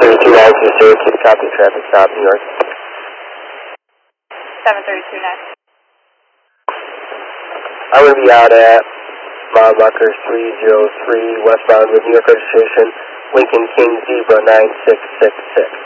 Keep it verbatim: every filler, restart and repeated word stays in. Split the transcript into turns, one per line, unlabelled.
three two nine to Syracuse, copy traffic stop, New York.
seven three two nine.
I'm going to be out at mile marker three zero three, westbound with New York registration, Lincoln King Zebra nine six six six.